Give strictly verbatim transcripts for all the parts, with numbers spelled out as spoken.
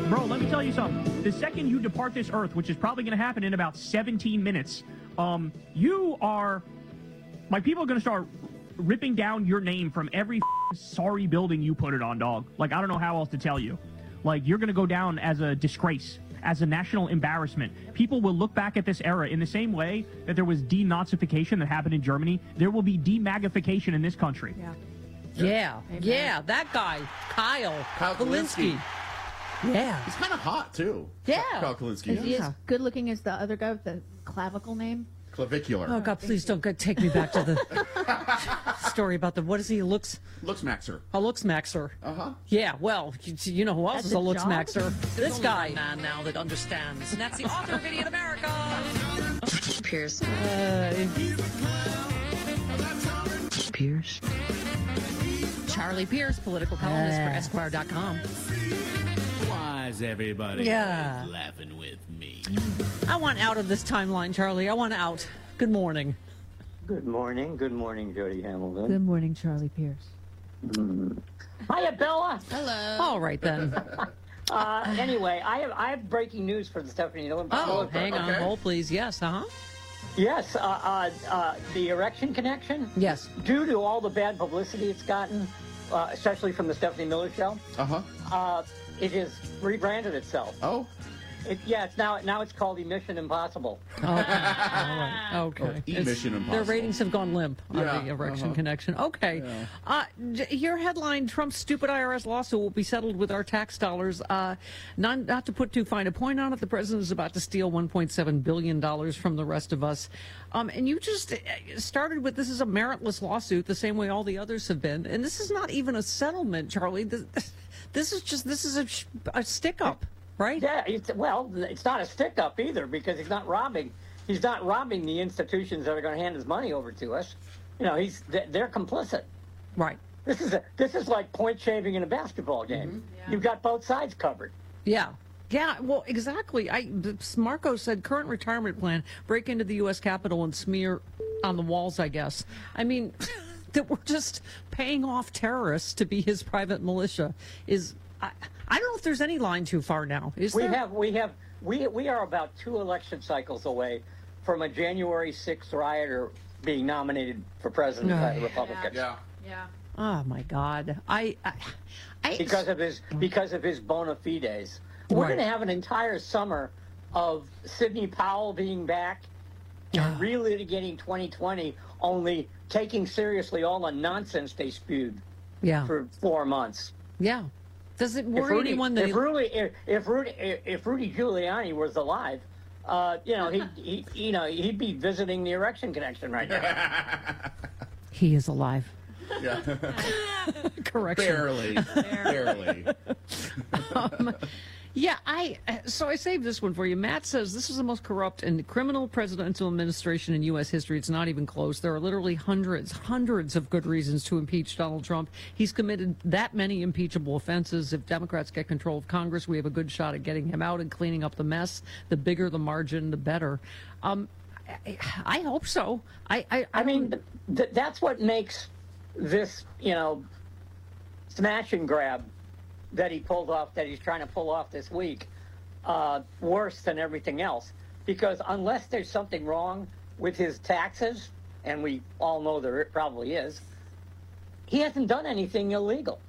Bro, let me tell you something. The second you depart this earth, which is probably going to happen in about seventeen minutes, um, you are... Like, people are going to start ripping down your name from every sorry building you put it on, dog. Like, I don't know how else to tell you. Like, you're going to go down as a disgrace, as a national embarrassment. People will look back at this era in the same way that there was denazification that happened in Germany. There will be demagification in this country. Yeah. Yeah. Yeah, yeah that guy, Kyle, Kyle Kalinske. Kalinske. Yeah. He's kind of hot, too. Yeah. Kyle Kalinske. Is he Yeah. as good looking as the other guy with the clavicle name? Clavicular. Oh, God, please don't go, take me back to the story about the, what is he, looks? Looks maxer. A looks maxer. Uh-huh. Yeah, well, you, you know who else That's is a a looks job? maxer? This There's guy. only one man now that understands, and that's the author of Idiot America. Pierce. Uh, Pierce. Charlie Pierce, political columnist for Ah. Esquire dot com. Why's everybody Yeah. always laughing with me? I want out of this timeline, Charlie. I want out. Good morning. Good morning. Good morning, Jody Hamilton. Good morning, Charlie Pierce. Hiya, Bella. Hello. All right, then. Uh, anyway, I have I have breaking news for the Stephanie Miller. Oh, hang on. Okay. Hold, please. Yes, uh-huh. Yes, uh, uh, uh, the erection connection. Yes. Due to all the bad publicity it's gotten, uh, especially from the Stephanie Miller show, Uh-huh. uh, it has rebranded itself. Oh. It, yeah, it's now now it's called Emission Impossible. Okay. All right. Okay. Or E-Mission It's- Impossible. Their ratings have gone limp on Yeah, the erection uh-huh. connection. Okay. Yeah. Uh, j- your headline, Trump's stupid I R S lawsuit will be settled with our tax dollars. Uh, not, not to put too fine a point on it, the president is about to steal one point seven billion dollars from the rest of us. Um, and you just uh, started with this is a meritless lawsuit, the same way all the others have been. And this is not even a settlement, Charlie. This, this is just, this is a, sh- a stick-up. Right? Yeah, it's, well, it's not a stick-up either because he's not robbing. He's not robbing the institutions that are going to hand his money over to us. You know, he's they're complicit. Right. This is a, this is like point shaving in a basketball game. Mm-hmm. Yeah. You've got both sides covered. Yeah. Yeah, well, exactly. I Marco said current retirement plan, break into the U S Capitol and smear on the walls, I guess. I mean, that we're just paying off terrorists to be his private militia is... I, I don't know if there's any line too far now. Is We there? have we have we we are about two election cycles away from a January sixth rioter being nominated for president by the Republicans. Yeah. Yeah. Oh my God! I, I, I Because of his because of his bona fides. We're Right. going to have an entire summer of Sidney Powell being back and relitigating twenty twenty, only taking seriously all the nonsense they spewed yeah, for four months. yeah. Does it If worry Rudy, anyone that if Rudy, if, if Rudy, if Rudy Giuliani was alive, uh, you know, he, he, you know, he'd be visiting the erection connection right now. he is alive? Yeah. Correction. Barely. Barely. Um, yeah, I so I saved this one for you. Matt says this is the most corrupt and criminal presidential administration in U S history. It's not even close. There are literally hundreds, hundreds of good reasons to impeach Donald Trump. He's committed that many impeachable offenses. If Democrats get control of Congress, we have a good shot at getting him out and cleaning up the mess. The bigger the margin, the better. Um, I, I hope so. I, I, I mean, th- that's what makes this, you know, smash and grab that he pulled off, that he's trying to pull off this week, uh, worse than everything else. Because unless there's something wrong with his taxes, and we all know there probably is, he hasn't done anything illegal.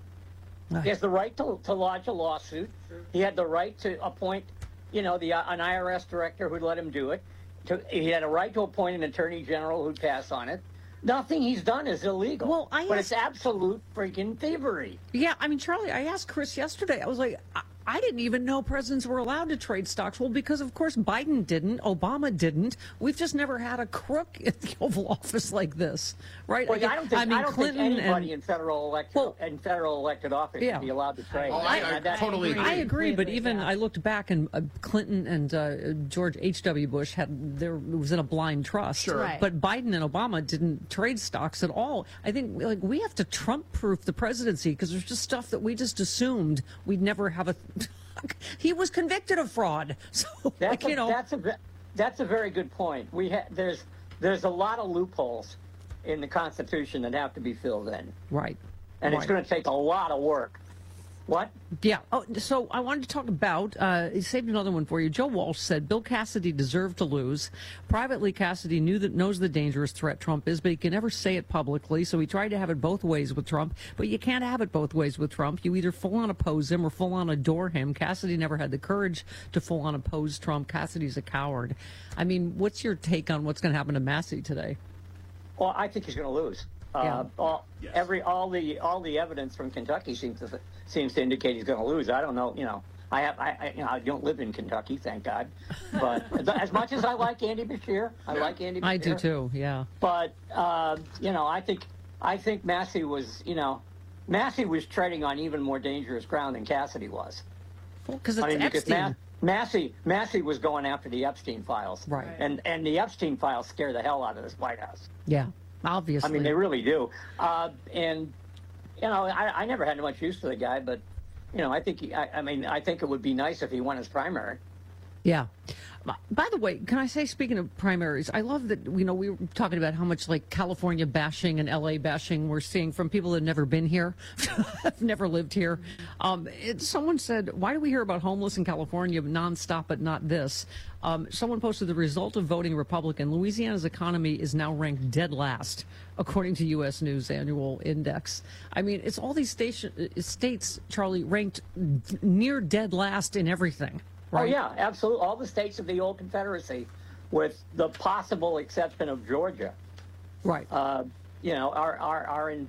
He has the right to, to lodge a lawsuit. He had the right to appoint, you know, the uh, an I R S director who'd let him do it. To, he had a right to appoint an attorney general who'd pass on it. Nothing he's done is illegal. Well, I but asked- it's absolute freaking thievery. Yeah, I mean, Charlie, I asked Chris yesterday. I was like, I, I didn't even know presidents were allowed to trade stocks. Well, because, of course, Biden didn't. Obama didn't. We've just never had a crook in the Oval Office like this, right? Well, I don't think, I mean, I don't Clinton think anybody and, in federal elected Well, in federal elected office yeah. should be allowed to trade. Oh, I, I That- totally agree. I agree, but Completely, even yeah. I looked back and uh, Clinton and uh, George H W. Bush had there was in a blind trust. Sure. Right. But Biden and Obama didn't trade stocks at all. I think like we have to Trump-proof the presidency because there's just stuff that we just assumed we'd never have a. He was convicted of fraud, so That's like, a, you know. that's a ve- that's a very good point. We ha- there's there's a lot of loopholes in the Constitution that have to be filled in, Right. and it's Right. going to take a lot of work What? Yeah. Oh, so I wanted to talk about, uh, he saved another one for you. Joe Walsh said Bill Cassidy deserved to lose. Privately, Cassidy knew that knows the dangerous threat Trump is, but he can never say it publicly. So he tried to have it both ways with Trump, but you can't have it both ways with Trump. You either full on oppose him or full on adore him. Cassidy never had the courage to full on oppose Trump. Cassidy's a coward. I mean, what's your take on what's going to happen to Massey today? Well, I think he's going to lose. Uh, Yeah. all, Yes. every all the all the evidence from Kentucky seems to seems to indicate he's going to lose. I don't know. You know, I have I, I you know I don't live in Kentucky, thank God. But as much as I like Andy Beshear, I like Andy Beshear. I do too. Yeah. But uh, you know, I think I think Massey was you know Massey was treading on even more dangerous ground than Cassidy was. Because it's I mean, because Epstein. Ma- Massey Massey was going after the Epstein files, Right. And and the Epstein files scare the hell out of this White House. Yeah. Obviously. I mean, they really do. Uh, and you know, I, I never had much use for the guy, but you know, I think he, I, I mean, I think it would be nice if he won his primary. Yeah. By the way, can I say, speaking of primaries, I love that, you know, we were talking about how much like California bashing and L A bashing we're seeing from people that have never been here, have never lived here. Um, it, someone said, why do we hear about homeless in California nonstop, but not this? Um, someone posted the result of voting Republican. Louisiana's economy is now ranked dead last, according to U S News Annual Index. I mean, it's all these station, states, Charlie, ranked near dead last in everything. Right? Oh yeah, absolutely. All the states of the old Confederacy, with the possible exception of Georgia, Right. uh, you know, are, are are in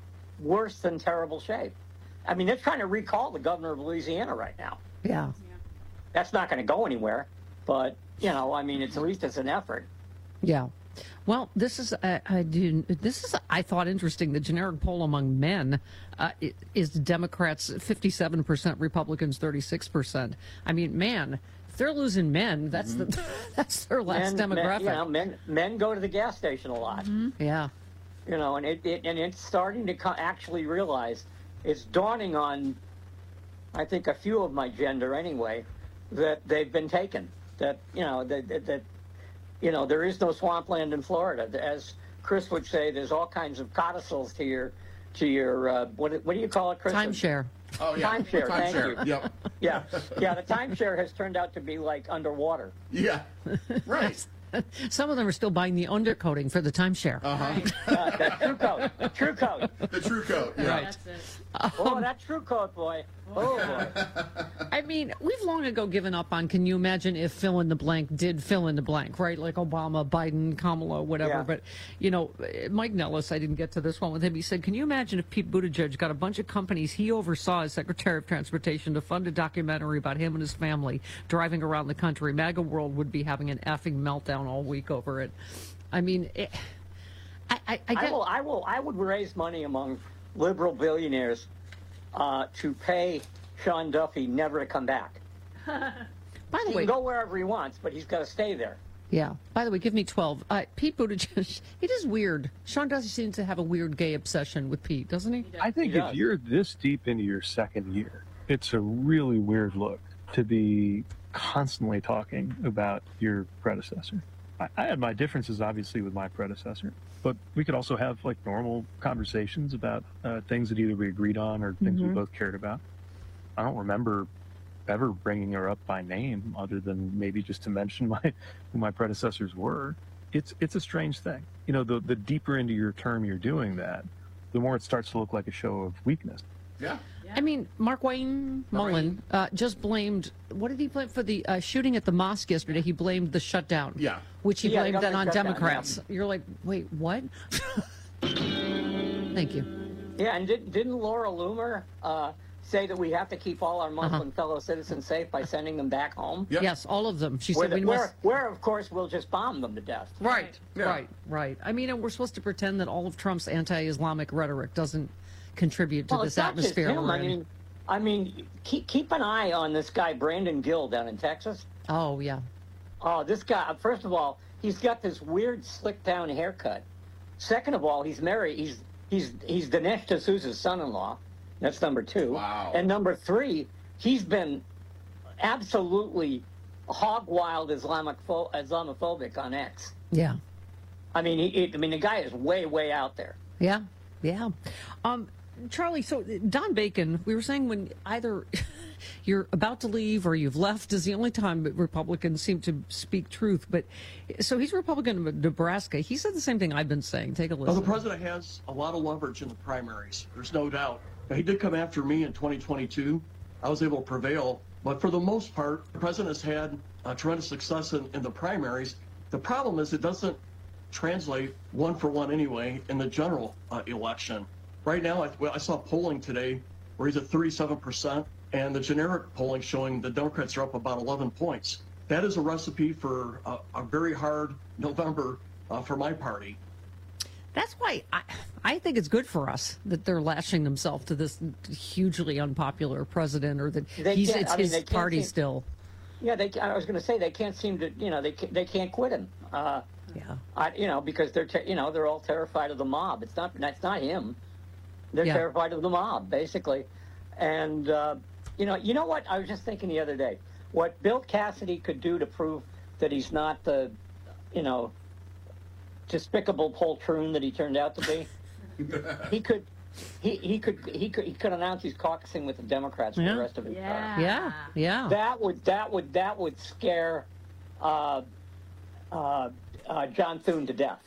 worse than terrible shape. I mean, they're trying to recall the governor of Louisiana right now. Yeah. That's not going to go anywhere. But you know, I mean, it's at least it's an effort. Yeah. Well, this is uh, I do, this is I thought interesting. The generic poll among men uh, is Democrats fifty-seven percent, Republicans thirty-six percent. I mean, man, if they're losing men, that's Mm-hmm. the that's their last Men, demographic. men, you know, men men go to the gas station a lot. Yeah. You know, and it, it and it's starting to co- actually realize it's dawning on, I think, a few of my gender anyway, that they've been taken. That you know that that, that you know there is no swampland in Florida. As Chris would say, there's all kinds of codicils to your to your uh, what what do you call it, Chris? Timeshare. Oh yeah. Timeshare, thank Timeshare. you. Yep. Yeah, yeah. The timeshare has turned out to be like underwater. Yeah. Right. Some of them are still buying the undercoating for the timeshare. Uh-huh. Uh, that true coat, true coat. The true coat. Yeah. Right. That's it. Oh, that true coat, boy. Oh boy. I mean, we've long ago given up on, can you imagine if fill in the blank did fill in the blank, right? Like Obama, Biden, Kamala, whatever. Yeah. But, you know, Mike Nellis, I didn't get to this one with him. He said, can you imagine if Pete Buttigieg got a bunch of companies he oversaw as Secretary of Transportation to fund a documentary about him and his family driving around the country? MAGA World would be having an effing meltdown all week over it. I mean, it, I, I, I I get... will. I will. I would raise money among liberal billionaires uh, to pay Sean Duffy never to come back. By the He way, can go wherever he wants, but he's got to stay there. yeah. By the way, give me twelve. Uh, Pete Buttigieg, it is weird. Sean Duffy seems to have a weird gay obsession with Pete, doesn't he? I think He if does. you're this deep into your second year, it's a really weird look to be constantly talking about your predecessor. I, I had my differences, obviously, with my predecessor, but we could also have like normal conversations about uh, things that either we agreed on or things we both cared about. I don't remember ever bringing her up by name, other than maybe just to mention my who my predecessors were. It's it's a strange thing, you know. The the deeper into your term you're doing that, the more it starts to look like a show of weakness. Yeah. I mean, Mark Wayne Mullen uh, just blamed, what did he blame for the uh, shooting at the mosque yesterday? He blamed the shutdown. Yeah. Which he Yeah, the blamed then on government shutdown, Democrats. You're like, wait, what? Thank you. Yeah, and did, didn't Laura Loomer uh, say that we have to keep all our Muslim fellow citizens safe by sending them back home? Yep. Yes, all of them. She Where, said we the, must... where, where, of course, we'll just bomb them to death. Right, Yeah. right, right. I mean, and we're supposed to pretend that all of Trump's anti-Islamic rhetoric doesn't contribute to Well, this it's not just atmosphere him. we're I in. mean, I mean, keep keep an eye on this guy Brandon Gill down in Texas. Oh, yeah. Oh, this guy. First of all, he's got this weird slick down haircut. Second of all, he's married. He's he's he's Dinesh D'Souza's son-in-law. That's number two. Wow. And number three, he's been absolutely hog wild Islamic Islamophobic on X. Yeah. I mean, he, he, I mean, the guy is way way out there. Yeah, yeah. Um, Charlie, so Don Bacon, we were saying when either you're about to leave or you've left is the only time that Republicans seem to speak truth. But so he's a Republican of Nebraska. He said the same thing I've been saying. Take a listen. Well, the president has a lot of leverage in the primaries. There's no doubt. Now, he did come after me in twenty twenty-two. I was able to prevail. But for the most part, the president has had uh, tremendous success in, in the primaries. The problem is it doesn't translate one for one anyway in the general uh, election. Right now, I, well, I saw polling today where he's at thirty-seven percent, and the generic polling showing the Democrats are up about eleven points. That is a recipe for a, a very hard November uh, for my party. That's why I, I think it's good for us that they're lashing themselves to this hugely unpopular president, or that They he's can't- it's I mean, his they can't party seem- still. Yeah, they. I was going to say they can't seem to. You know, they ca- they can't quit him. Uh, Yeah. I, you know, because they're te- you know they're all terrified of the mob. It's not. That's not him. They're Yeah. terrified of the mob, basically. And uh, you know, you know what? I was just thinking the other day, what Bill Cassidy could do to prove that he's not the, you know, despicable poltroon that he turned out to be. he could. He, he could he could he could announce he's caucusing with the Democrats for Yeah. the rest of his term. Yeah, yeah. That would that would that would scare uh, uh, uh, John Thune to death.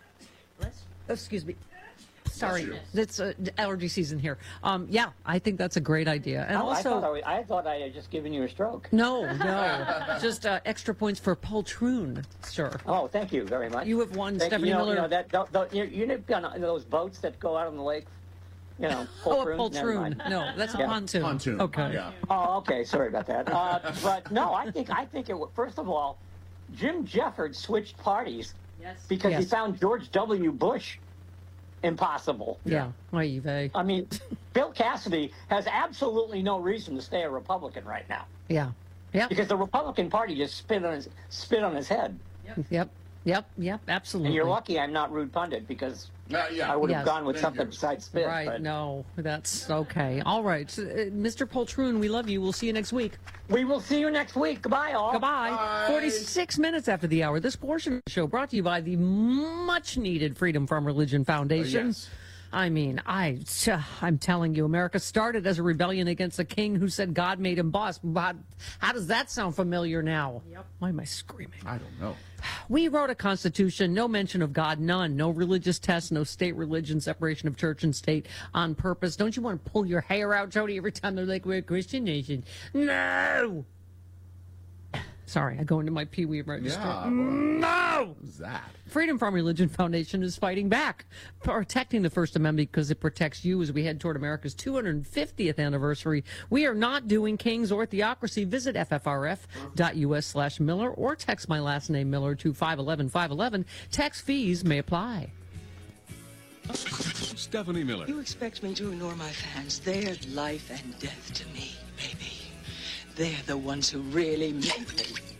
Excuse me. Sorry, it's uh, allergy season here. Um, yeah, I think that's a great idea. And Oh, I, also, thought I, was- I thought I had just given you a stroke. no, no, just uh, extra points for poltroon, sir. Oh, thank you very much. You have won, Thank Stephanie you. You know, Miller. you know that th- th- you, you know on those boats that go out on the lake. You know, Oh, a poltroons? Never poltroon. mind. No, that's a Yeah. pontoon. Pontoon. Okay. Yeah. Oh, okay. Sorry about that. Uh, but no, I think I think it. would- First of all, Jim Jeffords switched parties because he Yes. found George W. Bush impossible. Yeah. Oy vey. I mean, Bill Cassidy has absolutely no reason to stay a Republican right now Yeah. Yep. because the Republican Party just spit on his spit on his head. Yep. Yep. Yep. Absolutely. And you're lucky I'm not Rude Pundit because Uh, yeah. I would have Yes. gone with Thank something you. besides spit. Right. But No, that's okay. All right. So, uh, Mister Poltroon, we love you. We'll see you next week. we will see you next week. Goodbye, all. Goodbye. Bye. forty-six minutes after the hour. This portion of the show brought to you by the much needed Freedom from Religion Foundation. yes. I mean, I, I'm telling you, America started as a rebellion against a king who said God made him boss. But how does that sound familiar now? Yep. Why am I screaming? I don't know. We wrote a constitution, no mention of God, none. No religious tests, no state religion, separation of church and state on purpose. Don't you want to pull your hair out, Jody, every time they're like, we're a Christian nation? No! Sorry, I go into my Pee Wee register. Yeah. No! What's that? Freedom from Religion Foundation is fighting back, protecting the First Amendment because it protects you as we head toward America's two hundred fiftieth anniversary. We are not doing kings or theocracy. Visit ffrf.us slash Miller or text my last name Miller to five one one five one one. Tax fees may apply. Stephanie Miller. You expect me to ignore my fans? They're life and death to me, baby. They're the ones who really make me.